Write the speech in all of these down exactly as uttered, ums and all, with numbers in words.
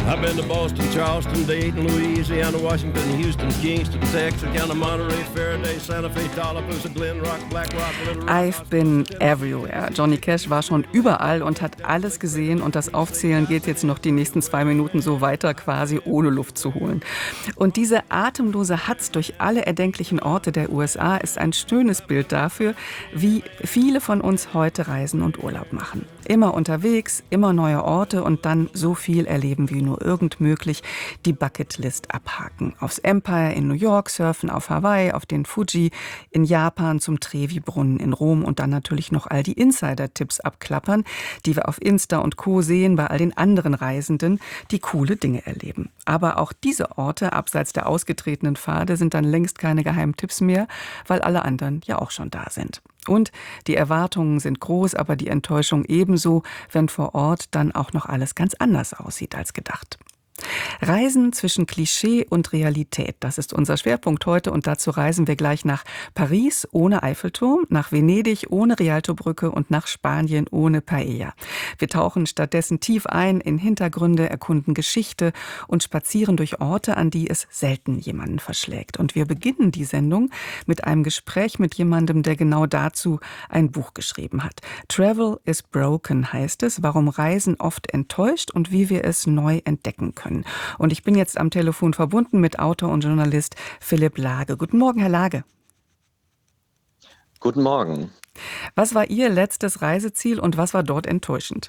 I've been to Boston, Charleston, Dayton, Louisiana, Washington, Houston, Kingston, Texarkana, Monterey, Faraday, Santa Fe, Tallapoosa, Glen Rock, Black Rock, Little Rock. I've been everywhere. Johnny Cash war schon überall und hat alles gesehen und das Aufzählen geht jetzt noch die nächsten zwei Minuten so weiter, quasi ohne Luft zu holen. Und diese atemlose Hatz durch alle erdenklichen Orte der U S A ist ein schönes Bild dafür, wie viele von uns heute reisen und Urlaub machen. Immer unterwegs, immer neue Orte und dann so viel erleben wie nur irgend möglich, die Bucketlist abhaken. Aufs Empire in New York, surfen auf Hawaii, auf den Fuji, in Japan zum Trevi-Brunnen in Rom und dann natürlich noch all die Insider-Tipps abklappern, die wir auf Insta und Co. sehen bei all den anderen Reisenden, die coole Dinge erleben. Aber auch diese Orte, abseits der ausgetretenen Pfade, sind dann längst keine Geheimtipps mehr, weil alle anderen ja auch schon da sind. Und die Erwartungen sind groß, aber die Enttäuschung ebenso, wenn vor Ort dann auch noch alles ganz anders aussieht als gedacht. Reisen zwischen Klischee und Realität, das ist unser Schwerpunkt heute und dazu reisen wir gleich nach Paris ohne Eiffelturm, nach Venedig ohne Rialtobrücke und nach Spanien ohne Paella. Wir tauchen stattdessen tief ein in Hintergründe, erkunden Geschichte und spazieren durch Orte, an die es selten jemanden verschlägt. Und wir beginnen die Sendung mit einem Gespräch mit jemandem, der genau dazu ein Buch geschrieben hat. Travel is Broken heißt es, warum Reisen oft enttäuscht und wie wir es neu entdecken können. Und ich bin jetzt am Telefon verbunden mit Autor und Journalist Philipp Lage. Guten Morgen, Herr Lage. Guten Morgen. Was war Ihr letztes Reiseziel und was war dort enttäuschend?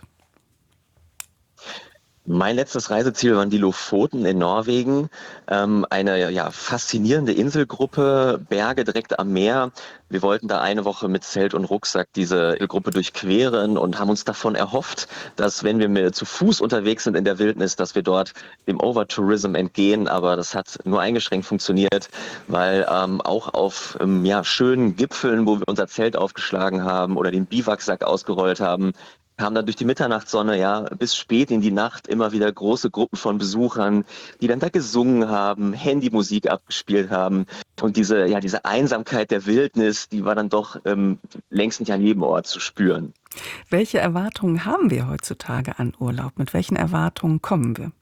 Mein letztes Reiseziel waren die Lofoten in Norwegen, ähm, eine ja, faszinierende Inselgruppe, Berge direkt am Meer. Wir wollten da eine Woche mit Zelt und Rucksack diese Gruppe durchqueren und haben uns davon erhofft, dass wenn wir mit, zu Fuß unterwegs sind in der Wildnis, dass wir dort dem Overtourism entgehen. Aber das hat nur eingeschränkt funktioniert, weil ähm, auch auf ähm, ja, schönen Gipfeln, wo wir unser Zelt aufgeschlagen haben oder den Biwaksack ausgerollt haben, kamen dann durch die Mitternachtssonne, ja, bis spät in die Nacht immer wieder große Gruppen von Besuchern, die dann da gesungen haben, Handymusik abgespielt haben. Und diese, ja, diese Einsamkeit der Wildnis, die war dann doch ähm, längst nicht an jedem Ort zu spüren. Welche Erwartungen haben wir heutzutage an Urlaub? Mit welchen Erwartungen kommen wir?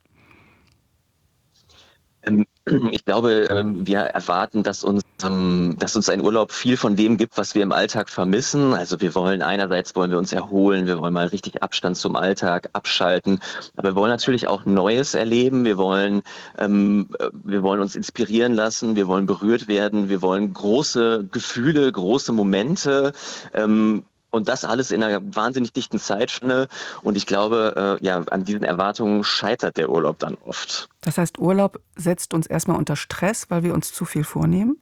Ich glaube, wir erwarten, dass uns, dass uns ein Urlaub viel von dem gibt, was wir im Alltag vermissen. Also wir wollen einerseits wollen wir uns erholen, wir wollen mal richtig Abstand zum Alltag abschalten, aber wir wollen natürlich auch Neues erleben. Wir wollen, wir wollen uns inspirieren lassen, wir wollen berührt werden, wir wollen große Gefühle, große Momente. Und das alles in einer wahnsinnig dichten Zeitspanne. Und ich glaube, äh, ja, an diesen Erwartungen scheitert der Urlaub dann oft. Das heißt, Urlaub setzt uns erstmal unter Stress, weil wir uns zu viel vornehmen?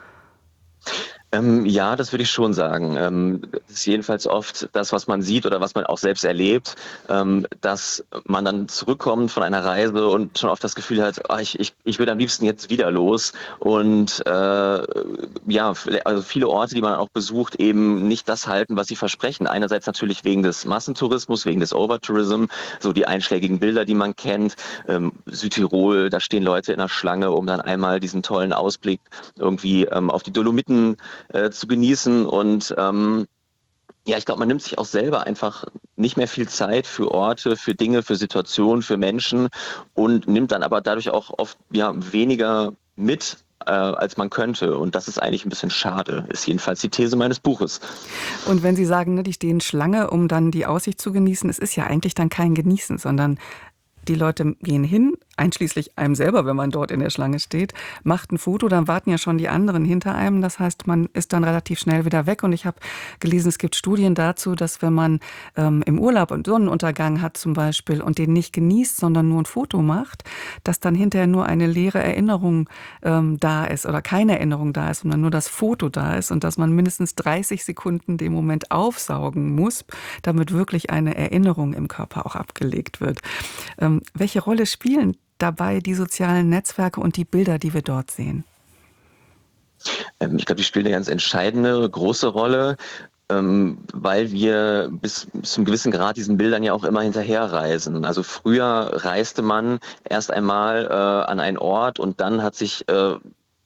Ähm, ja, das würde ich schon sagen. Ähm, das ist jedenfalls oft das, was man sieht oder was man auch selbst erlebt, ähm, dass man dann zurückkommt von einer Reise und schon oft das Gefühl hat, ah, ich, ich, ich würde am liebsten jetzt wieder los. Und äh, ja, also viele Orte, die man auch besucht, eben nicht das halten, was sie versprechen. Einerseits natürlich wegen des Massentourismus, wegen des Overtourism, so die einschlägigen Bilder, die man kennt. Ähm, Südtirol, da stehen Leute in der Schlange, um dann einmal diesen tollen Ausblick irgendwie ähm, auf die Dolomiten Äh, zu genießen und ähm, ja, ich glaube, man nimmt sich auch selber einfach nicht mehr viel Zeit für Orte, für Dinge, für Situationen, für Menschen und nimmt dann aber dadurch auch oft ja weniger mit, äh, als man könnte. Und das ist eigentlich ein bisschen schade, ist jedenfalls die These meines Buches. Und wenn Sie sagen, ne, die stehen Schlange, um dann die Aussicht zu genießen, es ist ja eigentlich dann kein Genießen, sondern die Leute gehen hin, einschließlich einem selber, wenn man dort in der Schlange steht, macht ein Foto, dann warten ja schon die anderen hinter einem. Das heißt, man ist dann relativ schnell wieder weg. Und ich habe gelesen, es gibt Studien dazu, dass wenn man ähm, im Urlaub einen Sonnenuntergang hat zum Beispiel und den nicht genießt, sondern nur ein Foto macht, dass dann hinterher nur eine leere Erinnerung ähm, da ist oder keine Erinnerung da ist, sondern nur das Foto da ist und dass man mindestens dreißig Sekunden den Moment aufsaugen muss, damit wirklich eine Erinnerung im Körper auch abgelegt wird. Ähm, welche Rolle spielen dabei die sozialen Netzwerke und die Bilder, die wir dort sehen? Ähm, ich glaube, die spielen eine ganz entscheidende, große Rolle, ähm, weil wir bis zu einem gewissen Grad diesen Bildern ja auch immer hinterherreisen. Also früher reiste man erst einmal äh, an einen Ort und dann hat sich äh,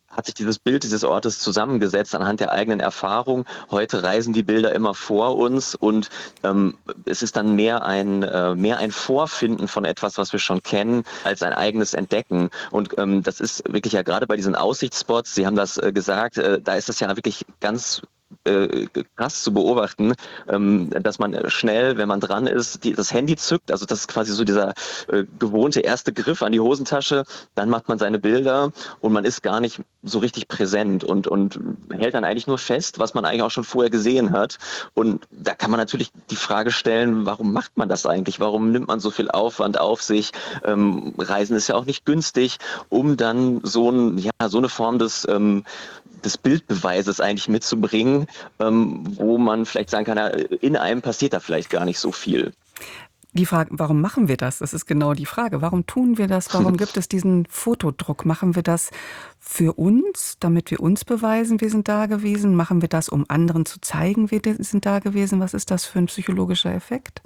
hat sich dieses Bild dieses Ortes zusammengesetzt anhand der eigenen Erfahrung. Heute reisen die Bilder immer vor uns und ähm, es ist dann mehr ein, äh, mehr ein Vorfinden von etwas, was wir schon kennen, als ein eigenes Entdecken. Und ähm, das ist wirklich ja gerade bei diesen Aussichtsspots, Sie haben das äh, gesagt, äh, da ist es ja wirklich ganz äh, krass zu beobachten, ähm, dass man schnell, wenn man dran ist, die, das Handy zückt, also das ist quasi so dieser äh, gewohnte erste Griff an die Hosentasche, dann macht man seine Bilder und man ist gar nicht so richtig präsent und, und hält dann eigentlich nur fest, was man eigentlich auch schon vorher gesehen hat. Und da kann man natürlich die Frage stellen, warum macht man das eigentlich? Warum nimmt man so viel Aufwand auf sich? Ähm, Reisen ist ja auch nicht günstig, um dann so, ein, ja, so eine Form des ähm, des Bildbeweises eigentlich mitzubringen, ähm, wo man vielleicht sagen kann, ja, in einem passiert da vielleicht gar nicht so viel. Die Frage, warum machen wir das? Das ist genau die Frage. Warum tun wir das? Warum gibt es diesen Fotodruck? Machen wir das für uns, damit wir uns beweisen, wir sind da gewesen? Machen wir das, um anderen zu zeigen, wir sind da gewesen? Was ist das für ein psychologischer Effekt?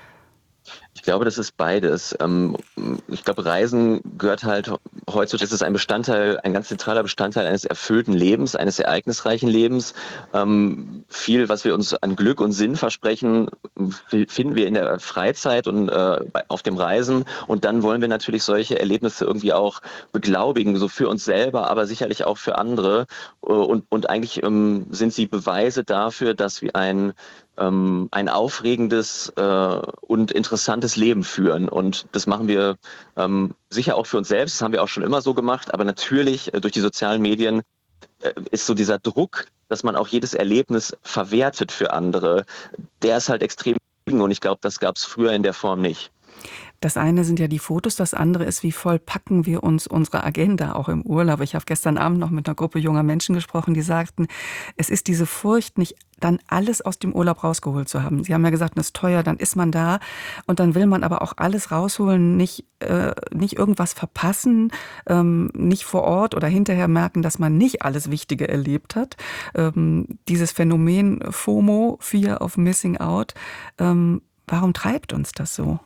Ich glaube, das ist beides. Ähm, Ich glaube, Reisen gehört halt heutzutage, ist es ein Bestandteil, ein ganz zentraler Bestandteil eines erfüllten Lebens, eines ereignisreichen Lebens. Ähm, Viel, was wir uns an Glück und Sinn versprechen, f- finden wir in der Freizeit und äh, bei- auf dem Reisen. Und dann wollen wir natürlich solche Erlebnisse irgendwie auch beglaubigen, so für uns selber, aber sicherlich auch für andere. Äh, Und, und eigentlich ähm, sind sie Beweise dafür, dass wir ein ähm, ein aufregendes äh, und interessantes Leben führen. Und das machen wir ähm, sicher auch für uns selbst. Das haben wir auch schon immer so gemacht. Aber natürlich äh, durch die sozialen Medien äh, ist so dieser Druck, dass man auch jedes Erlebnis verwertet für andere, der ist halt extrem. Und ich glaube, das gab es früher in der Form nicht. Das eine sind ja die Fotos, das andere ist, wie voll packen wir uns unsere Agenda auch im Urlaub. Ich habe gestern Abend noch mit einer Gruppe junger Menschen gesprochen, die sagten, es ist diese Furcht, nicht dann alles aus dem Urlaub rausgeholt zu haben. Sie haben ja gesagt, das ist teuer, dann ist man da und dann will man aber auch alles rausholen, nicht, äh, nicht irgendwas verpassen, ähm, nicht vor Ort oder hinterher merken, dass man nicht alles Wichtige erlebt hat. Ähm, dieses Phänomen FOMO, Fear of Missing Out, ähm, warum treibt uns das so?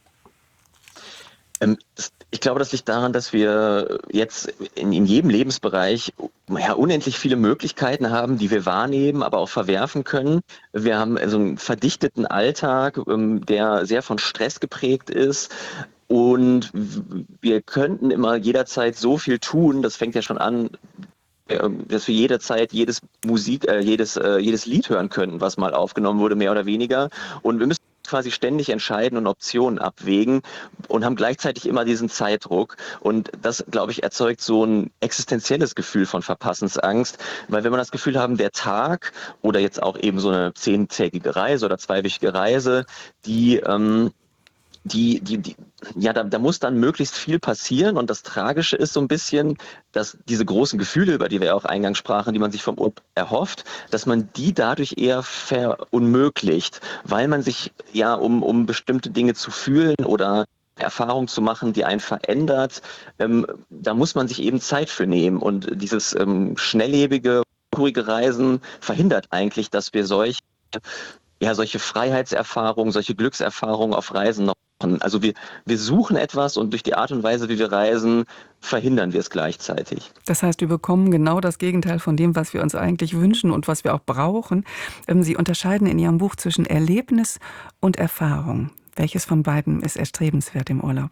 Ähm, das, ich glaube, das liegt daran, dass wir jetzt in, in jedem Lebensbereich ja, unendlich viele Möglichkeiten haben, die wir wahrnehmen, aber auch verwerfen können. Wir haben also einen verdichteten Alltag, ähm, der sehr von Stress geprägt ist. Und w- wir könnten immer jederzeit so viel tun, das fängt ja schon an, ähm, dass wir jederzeit jedes Musik, äh, jedes, äh, jedes Lied hören könnten, was mal aufgenommen wurde, mehr oder weniger. Und wir müssen quasi ständig entscheiden und Optionen abwägen und haben gleichzeitig immer diesen Zeitdruck. Und das, glaube ich, erzeugt so ein existenzielles Gefühl von Verpassensangst, weil wenn man das Gefühl haben, der Tag oder jetzt auch eben so eine zehntägige Reise oder zweiwöchige Reise, die ähm, die, die, die, ja, da, da muss dann möglichst viel passieren. Und das Tragische ist so ein bisschen, dass diese großen Gefühle, über die wir ja auch eingangs sprachen, die man sich vom Urlaub erhofft, dass man die dadurch eher verunmöglicht, weil man sich ja, um, um bestimmte Dinge zu fühlen oder Erfahrung zu machen, die einen verändert, ähm, da muss man sich eben Zeit für nehmen. Und dieses ähm, schnelllebige, unruhige Reisen verhindert eigentlich, dass wir solche ja, solche Freiheitserfahrungen, solche Glückserfahrungen auf Reisen noch machen. Also wir, wir suchen etwas und durch die Art und Weise, wie wir reisen, verhindern wir es gleichzeitig. Das heißt, wir bekommen genau das Gegenteil von dem, was wir uns eigentlich wünschen und was wir auch brauchen. Ähm, Sie unterscheiden in Ihrem Buch zwischen Erlebnis und Erfahrung. Welches von beiden ist erstrebenswert im Urlaub?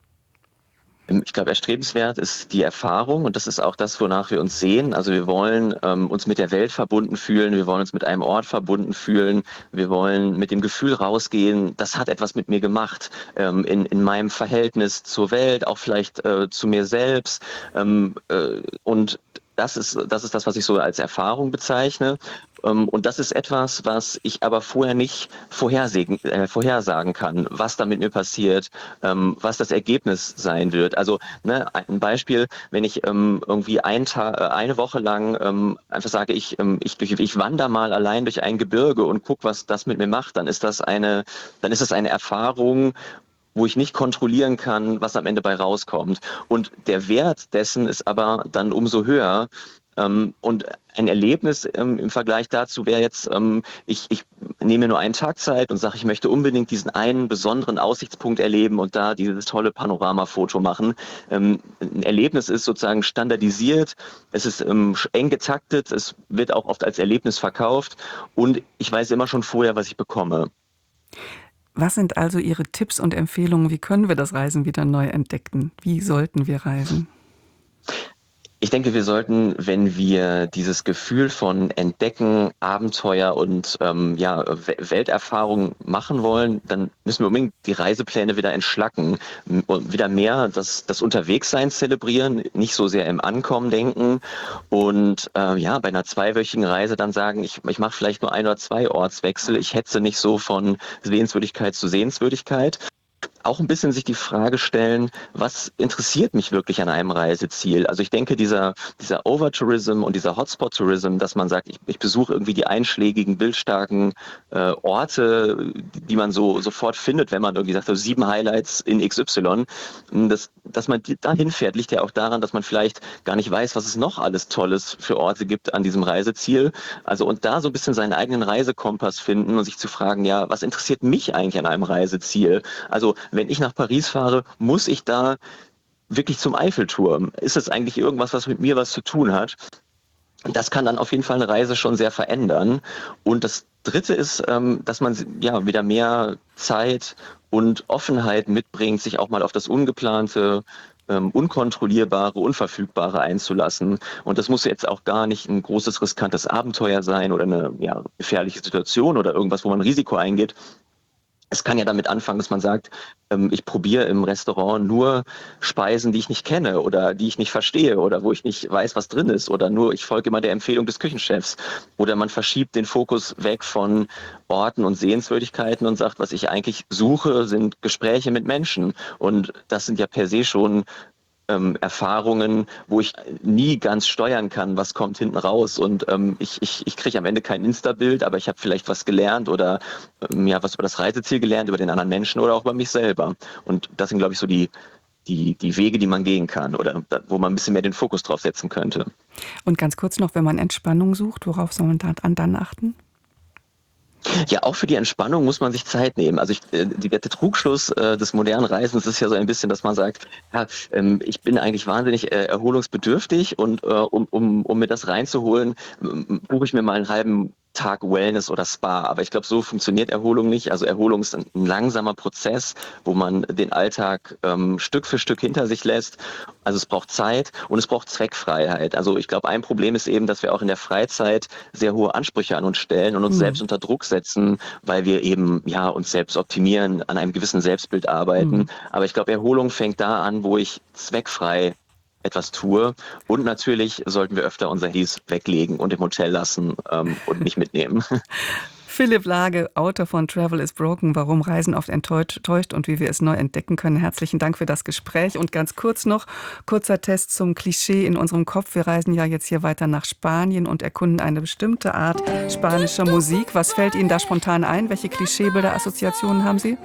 Ich glaube, erstrebenswert ist die Erfahrung und das ist auch das, wonach wir uns sehen. Also wir wollen ähm, uns mit der Welt verbunden fühlen, wir wollen uns mit einem Ort verbunden fühlen, wir wollen mit dem Gefühl rausgehen, das hat etwas mit mir gemacht, ähm, in, in meinem Verhältnis zur Welt, auch vielleicht äh, zu mir selbst. Ähm, äh, und das ist, das ist das, was ich so als Erfahrung bezeichne. Ähm, Und das ist etwas, was ich aber vorher nicht vorhersehen, äh, vorhersagen kann, was da mit mir passiert, ähm, was das Ergebnis sein wird. Also ne, ein Beispiel, wenn ich ähm, irgendwie ein Tag, äh, eine Woche lang ähm, einfach sage, ich, ähm, ich, durch, ich wandere mal allein durch ein Gebirge und gucke, was das mit mir macht, dann ist das eine, dann ist das eine Erfahrung, wo ich nicht kontrollieren kann, was am Ende bei rauskommt. Und der Wert dessen ist aber dann umso höher, Ähm, und ein Erlebnis ähm, im Vergleich dazu wäre jetzt, ähm, ich, ich nehme mir nur einen Tag Zeit und sage, ich möchte unbedingt diesen einen besonderen Aussichtspunkt erleben und da dieses tolle Panoramafoto machen. Ähm, ein Erlebnis ist sozusagen standardisiert, es ist ähm, eng getaktet, es wird auch oft als Erlebnis verkauft und ich weiß immer schon vorher, was ich bekomme. Was sind also Ihre Tipps und Empfehlungen? Wie können wir das Reisen wieder neu entdecken? Wie sollten wir reisen? Ich denke, wir sollten, wenn wir dieses Gefühl von Entdecken, Abenteuer und ähm, ja, We- Welterfahrung machen wollen, dann müssen wir unbedingt die Reisepläne wieder entschlacken m- und wieder mehr das, das Unterwegssein zelebrieren, nicht so sehr im Ankommen denken und äh, ja, bei einer zweiwöchigen Reise dann sagen, ich, ich mache vielleicht nur ein oder zwei Ortswechsel, ich hetze nicht so von Sehenswürdigkeit zu Sehenswürdigkeit. Auch ein bisschen sich die Frage stellen, was interessiert mich wirklich an einem Reiseziel? Also ich denke, dieser, dieser Overtourism und dieser Hotspot-Tourism, dass man sagt, ich, ich besuche irgendwie die einschlägigen, bildstarken äh, Orte, die man so sofort findet, wenn man irgendwie sagt, so sieben Highlights in X Y. Das, dass man dahin fährt, liegt ja auch daran, dass man vielleicht gar nicht weiß, was es noch alles Tolles für Orte gibt an diesem Reiseziel. Also und da so ein bisschen seinen eigenen Reisekompass finden und sich zu fragen, ja, was interessiert mich eigentlich an einem Reiseziel? Also wenn ich nach Paris fahre, muss ich da wirklich zum Eiffelturm? Ist es eigentlich irgendwas, was mit mir was zu tun hat? Das kann dann auf jeden Fall eine Reise schon sehr verändern. Und das Dritte ist, ähm, dass man ja wieder mehr Zeit und Offenheit mitbringt, sich auch mal auf das Ungeplante, ähm, Unkontrollierbare, Unverfügbare einzulassen. Und das muss jetzt auch gar nicht ein großes, riskantes Abenteuer sein oder eine ja, gefährliche Situation oder irgendwas, wo man Risiko eingeht. Es kann ja damit anfangen, dass man sagt, ähm, ich probiere im Restaurant nur Speisen, die ich nicht kenne oder die ich nicht verstehe oder wo ich nicht weiß, was drin ist oder nur ich folge immer der Empfehlung des Küchenchefs. Oder man verschiebt den Fokus weg von Orten und Sehenswürdigkeiten und sagt, was ich eigentlich suche, sind Gespräche mit Menschen. Und das sind ja per se schon ähm, Erfahrungen, wo ich nie ganz steuern kann, was kommt hinten raus. Und ähm, ich, ich, ich kriege am Ende kein Insta-Bild, aber ich habe vielleicht was gelernt oder ähm, ja, was über das Reiseziel gelernt, über den anderen Menschen oder auch über mich selber. Und das sind, glaube ich, so die, die, die Wege, die man gehen kann oder da, wo man ein bisschen mehr den Fokus drauf setzen könnte. Und ganz kurz noch, wenn man Entspannung sucht, worauf soll man dann, dann achten? Ja, auch für die Entspannung muss man sich Zeit nehmen. Also ich, äh, die, der Trugschluss äh, des modernen Reisens ist ja so ein bisschen, dass man sagt, ja, ähm, ich bin eigentlich wahnsinnig äh, erholungsbedürftig und äh, um, um, um mir das reinzuholen, ähm, buche ich mir mal einen halben Tag Wellness oder Spa. Aber ich glaube, so funktioniert Erholung nicht. Also Erholung ist ein, ein langsamer Prozess, wo man den Alltag ähm, Stück für Stück hinter sich lässt. Also es braucht Zeit und es braucht Zweckfreiheit. Also ich glaube, ein Problem ist eben, dass wir auch in der Freizeit sehr hohe Ansprüche an uns stellen und uns Hm. selbst unter Druck setzen, weil wir eben ja uns selbst optimieren, an einem gewissen Selbstbild arbeiten. Hm. Aber ich glaube, Erholung fängt da an, wo ich zweckfrei etwas tue. Und natürlich sollten wir öfter unser Handys weglegen und im Hotel lassen ähm, und nicht mitnehmen. Philipp Lage, Autor von Travel is Broken, warum Reisen oft enttäuscht und wie wir es neu entdecken können. Herzlichen Dank für das Gespräch. Und ganz kurz noch, kurzer Test zum Klischee in unserem Kopf. Wir reisen ja jetzt hier weiter nach Spanien und erkunden eine bestimmte Art spanischer Musik. Was fällt Ihnen da spontan ein? Welche Klischeebilder, Assoziationen haben Sie?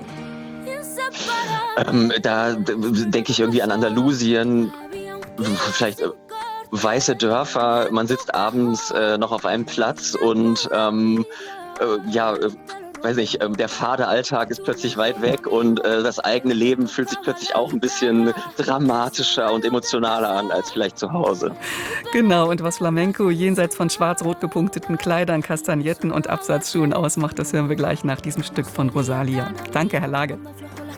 Ähm, da d- denke ich irgendwie an Andalusien, vielleicht äh, weiße Dörfer, man sitzt abends äh, noch auf einem Platz und ähm, äh, ja, äh, weiß nicht, ähm, der fade Alltag ist plötzlich weit weg und äh, das eigene Leben fühlt sich plötzlich auch ein bisschen dramatischer und emotionaler an als vielleicht zu Hause. Genau, und was Flamenco jenseits von schwarz-rot gepunkteten Kleidern, Kastagnetten und Absatzschuhen ausmacht, das hören wir gleich nach diesem Stück von Rosalia. Danke, Herr Lage.